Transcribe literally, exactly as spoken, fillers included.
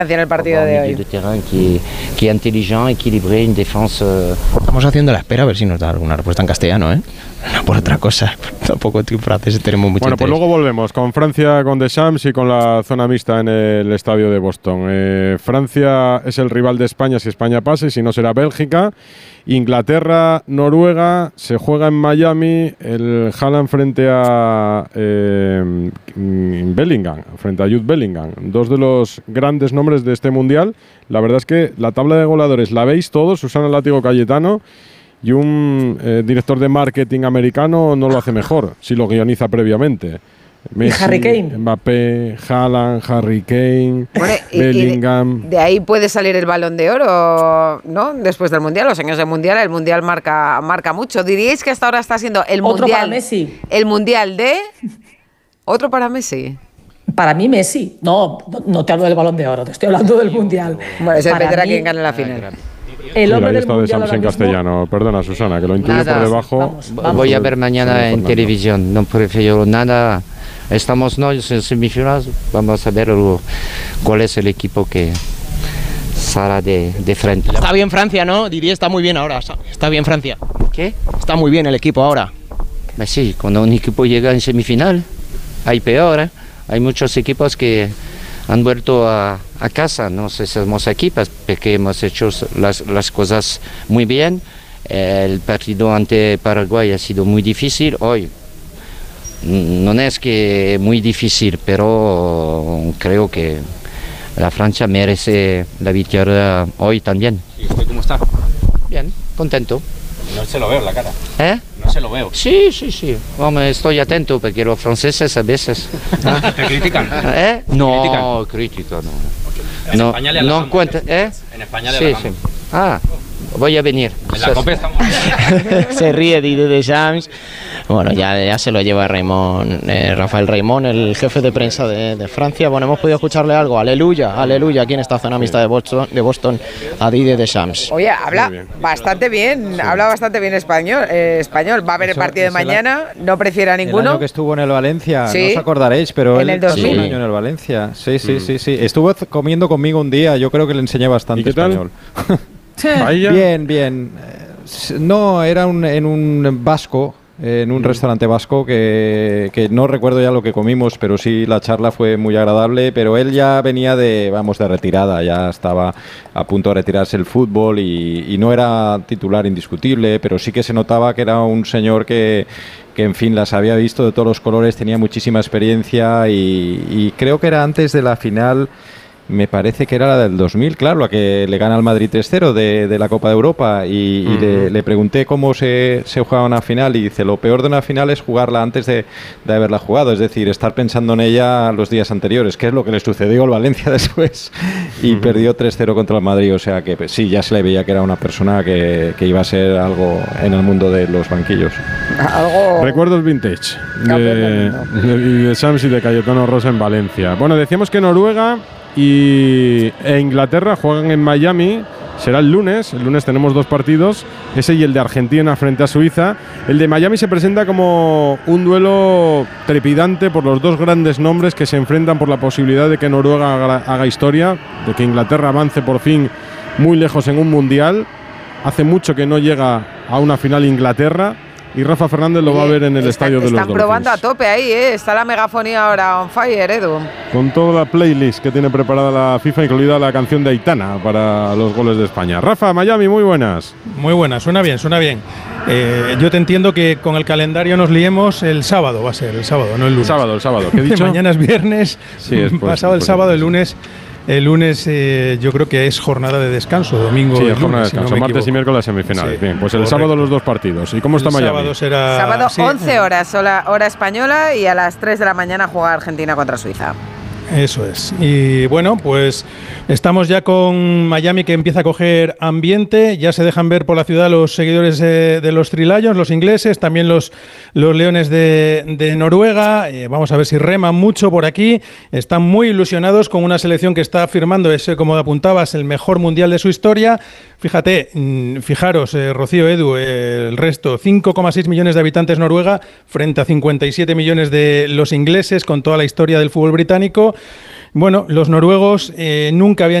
en el partido de hoy. De terrain que, que inteligente, equilibré, en defensa. Estamos haciendo la espera a ver si nos da alguna respuesta en castellano, ¿eh? No por otra cosa. Tampoco en francés tenemos mucho Bueno, interés. pues luego volvemos con Francia, con Deschamps y con la zona mixta en el estadio de Boston. Eh, Francia es el rival de España si España pasa y si no será Bélgica. Inglaterra, Noruega, se juega en Miami, el Haaland frente a eh, Bellingham, frente a Jude Bellingham, dos de los grandes nombres de este mundial. La verdad es que la tabla de goleadores la veis todos, Susana Látigo Cayetano, y un eh, director de marketing americano no lo hace mejor, si lo guioniza previamente. Messi, y Harry Kane. Mbappé, Haaland, Harry Kane, bueno, y, Bellingham. Y de, de ahí puede salir el Balón de Oro, ¿no? Después del Mundial, los años del Mundial, el Mundial marca, marca mucho. ¿Diríais que hasta ahora está siendo el Otro Mundial? para Messi. El Mundial de... ¿Otro para Messi? Para mí Messi. No, no te hablo del Balón de Oro, te estoy hablando del Mundial. Bueno, se Para dependerá mí, quién gane la final. El hombre Mira, ahí del está Mundial Deschamps ahora en mismo- castellano. Perdona, Susana, que lo intuyo Nada. por debajo. Vamos, vamos. Voy a ver mañana Sí, en Fernando. televisión, no prefiero nada. Estamos no en semifinales, vamos a ver lo- cuál es el equipo que sale de, de frente. Está bien Francia, ¿no? Didier está muy bien ahora. Está bien Francia. ¿Qué? Está muy bien el equipo ahora. Pues sí, cuando un equipo llega en semifinal, hay peor, ¿eh? Hay muchos equipos que han vuelto a, a casa, no sé si somos equipos, porque hemos hecho las, las cosas muy bien. El partido ante Paraguay ha sido muy difícil, hoy no es que muy difícil, pero creo que la Francia merece la victoria hoy también. ¿Y usted cómo está? Bien, contento. No se lo veo en la cara. ¿Eh? No se lo veo. Sí, sí, sí. Hombre, estoy atento porque los franceses a veces... ¿Te critican? ¿Eh? No, ¿Critican? crítica no. En No, España le no halagamos. cuenta, ¿eh? En España le Sí, halagamos. sí. Ah, voy a venir. En la Copa estamos... Se ríe Didier Deschamps. Bueno, ya, ya se lo lleva Raymond, eh, Rafael Raymond, el jefe de prensa de, de Francia. Bueno, hemos podido escucharle algo. Aleluya, aleluya, aquí en esta zona mixta de Boston, de Boston a Didier Deschamps. Oye, habla Muy bien. bastante bien, sí. habla bastante bien español. Eh, español. Va a ver Eso, el partido de es el mañana, no prefiere a El ninguno. año que estuvo en el Valencia, Sí. no os acordaréis, pero En él el dos mil. estuvo un año en el Valencia. Sí, sí, Mm. sí, sí. Estuvo c- comiendo conmigo un día, yo creo que le enseñé bastante ¿Y qué tal? español. Paella. Bien, bien. Eh, s- No, era un, en un vasco, en un restaurante vasco que, que no recuerdo ya lo que comimos, pero sí la charla fue muy agradable, pero él ya venía de, vamos, de retirada, ya estaba a punto de retirarse el fútbol y, y no era titular indiscutible, pero sí que se notaba que era un señor que, que en fin, las había visto de todos los colores, tenía muchísima experiencia y, y creo que era antes de la final. Me parece que era la del dos mil, claro, la que le gana al Madrid tres cero de, de la Copa de Europa. Y, y le, le pregunté cómo se, se jugaba una final y dice, lo peor de una final es jugarla antes de, de haberla jugado. Es decir, estar pensando en ella los días anteriores, que es lo que le sucedió al Valencia después. Y uh-huh. perdió tres cero contra el Madrid. O sea que pues, sí, ya se le veía que era una persona que, que iba a ser algo en el mundo de los banquillos. Algo... Recuerdos vintage de, de, de Deschamps y de Cayetano Rosa en Valencia. Bueno, decíamos que Noruega y e Inglaterra juegan en Miami. Será el lunes. El lunes tenemos dos partidos, ese y el de Argentina frente a Suiza. El de Miami se presenta como un duelo trepidante por los dos grandes nombres que se enfrentan por la posibilidad de que Noruega haga, haga historia, de que Inglaterra avance por fin muy lejos en un mundial. Hace mucho que no llega a una final Inglaterra. Y Rafa Fernández lo va a ver en el Está, estadio de los Dolphins. Están probando a tope ahí, ¿eh? Está la megafonía ahora on fire, Edu. Con toda la playlist que tiene preparada la FIFA, incluida la canción de Aitana para los goles de España. Rafa, Miami, muy buenas. Muy buenas, suena bien, suena bien. Eh, yo te entiendo que con el calendario nos liemos el sábado, va a ser el sábado, no el lunes. El sábado, el sábado. ¿Qué he dicho? Mañana es viernes, sí, es pues, pasado el pues, sábado, el lunes. El lunes eh, yo creo que es jornada de descanso, domingo sí, y es jornada lunes, de descanso, si no me martes equivoco. y miércoles semifinales. Sí, bien, pues el correcto. sábado los dos partidos. ¿Y cómo está el Miami? Sábado será Sábado sí, once horas, hora, hora española, y a las tres de la mañana juega Argentina contra Suiza. Eso es. Y bueno, pues estamos ya con Miami, que empieza a coger ambiente. Ya se dejan ver por la ciudad los seguidores de, de los Three Lions, los ingleses, también los, los Leones de, de Noruega. Eh, vamos a ver si reman mucho por aquí. Están muy ilusionados con una selección que está firmando ese, como apuntabas, el mejor mundial de su historia. Fíjate, fijaros, eh, Rocío, Edu, eh, el resto, cinco coma seis millones de habitantes Noruega frente a cincuenta y siete millones de los ingleses, con toda la historia del fútbol británico. Bueno, los noruegos eh, nunca habían